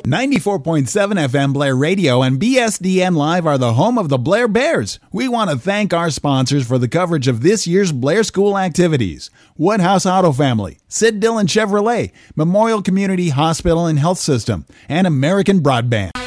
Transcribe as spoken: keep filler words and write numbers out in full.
ninety-four point seven F M Blair Radio and B S D N Live are the home of the Blair Bears. We want to thank our sponsors for the coverage of this year's Blair School activities. Woodhouse Auto Family, Sid Dillon Chevrolet, Memorial Community Hospital and Health System, and American Broadband.